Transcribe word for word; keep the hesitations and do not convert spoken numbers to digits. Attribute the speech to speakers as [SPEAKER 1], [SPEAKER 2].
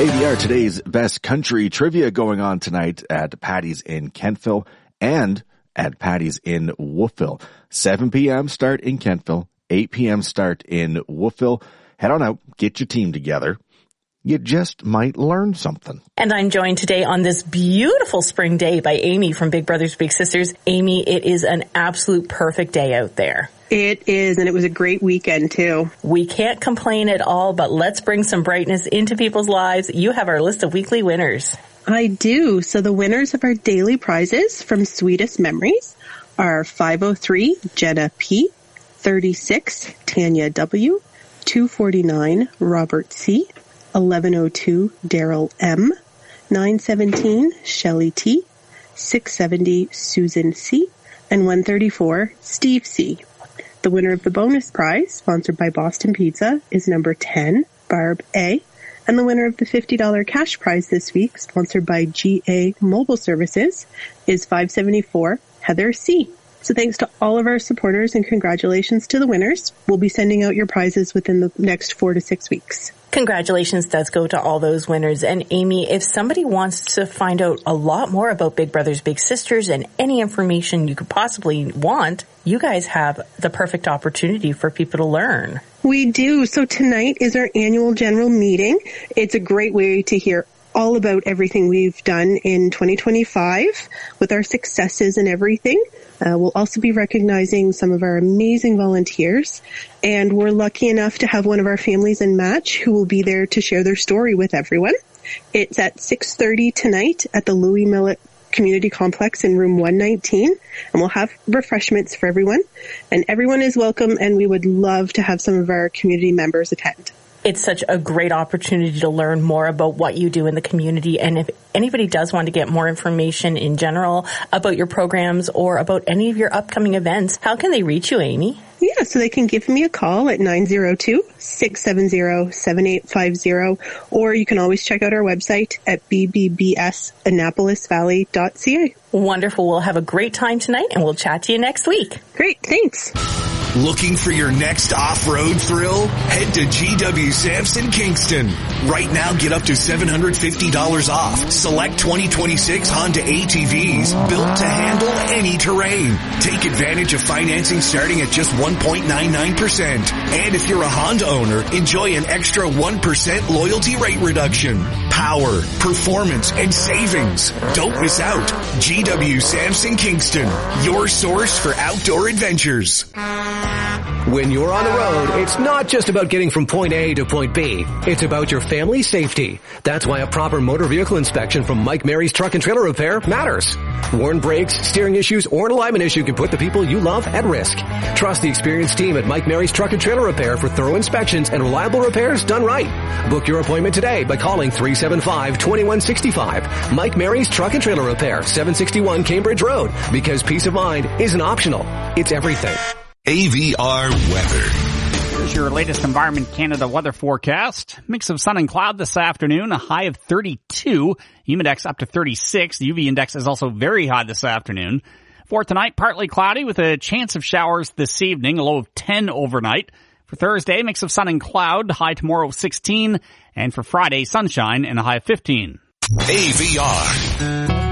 [SPEAKER 1] A V R, today's best country trivia going on tonight at Patty's in Kentville and at Patty's in Wolfville. seven p.m. start in Kentville, eight p.m. start in Wolfville. Head on out, get your team together. You just might learn something.
[SPEAKER 2] And I'm joined today on this beautiful spring day by Amy from Big Brothers Big Sisters. Amy, it is an absolute perfect day out there.
[SPEAKER 3] It is, and it was a great weekend, too.
[SPEAKER 2] We can't complain at all, but let's bring some brightness into people's lives. You have our list of weekly winners.
[SPEAKER 3] I do. So the winners of our daily prizes from Sweetest Memories are five oh three, Jenna P., thirty-six, Tanya W., two forty-nine, Robert C., eleven oh two, Daryl M., nine seventeen, Shelley T., six seventy, Susan C., and one thirty-four, Steve C. The winner of the bonus prize, sponsored by Boston Pizza, is number ten, Barb A. And the winner of the fifty dollars cash prize this week, sponsored by G A Mobile Services, is five seventy-four, Heather C. So thanks to all of our supporters and congratulations to the winners. We'll be sending out your prizes within the next four to six weeks.
[SPEAKER 2] Congratulations does go to all those winners. And Amy, if somebody wants to find out a lot more about Big Brothers Big Sisters and any information you could possibly want, you guys have the perfect opportunity for people to learn.
[SPEAKER 3] We do. So tonight is our annual general meeting. It's a great way to hear all about everything we've done in twenty twenty-five with our successes and everything. Uh, we'll also be recognizing some of our amazing volunteers, and we're lucky enough to have one of our families in Match who will be there to share their story with everyone. It's at six thirty tonight at the Louis Millet Community Complex in room one nineteen, and we'll have refreshments for everyone, and everyone is welcome, and we would love to have some of our community members attend.
[SPEAKER 2] It's such a great opportunity to learn more about what you do in the community. And if anybody does want to get more information in general about your programs or about any of your upcoming events, how can they reach you, Amy?
[SPEAKER 3] Yeah, so they can give me a call at nine oh two, six seven zero, seven eight five zero, or you can always check out our website at b b b s annapolis valley dot c a.
[SPEAKER 2] Wonderful. We'll have a great time tonight, and we'll chat to you next week.
[SPEAKER 3] Great. Thanks.
[SPEAKER 4] Looking for your next off-road thrill? Head to G W Sampson Kingston. Right now, get up to seven hundred fifty dollars off. Select twenty twenty-six Honda A T Vs built to handle any terrain. Take advantage of financing starting at just one point nine nine percent. And if you're a Honda owner, enjoy an extra one percent loyalty rate reduction. Power, performance, and savings. Don't miss out. G W Sampson Kingston, your source for outdoor adventures.
[SPEAKER 5] When you're on the road, it's not just about getting from point A to point B. It's about your family's safety. That's why a proper motor vehicle inspection from Mike Mary's Truck and Trailer Repair matters. Worn brakes, steering issues, or an alignment issue can put the people you love at risk. Trust the experienced team at Mike Mary's Truck and Trailer Repair for thorough inspections and reliable repairs done right. Book your appointment today by calling three seven five, two one six five. Mike Mary's Truck and Trailer Repair, seven sixty-one Cambridge Road. Because peace of mind isn't optional. It's everything.
[SPEAKER 4] A V R weather.
[SPEAKER 6] Here's your latest Environment Canada weather forecast. Mix of sun and cloud this afternoon, a high of thirty-two. Humidex up to thirty-six. The U V index is also very high this afternoon. For tonight, partly cloudy with a chance of showers this evening, a low of ten overnight. For Thursday, mix of sun and cloud, high tomorrow of sixteen. And for Friday, sunshine and a high of fifteen.
[SPEAKER 4] A V R.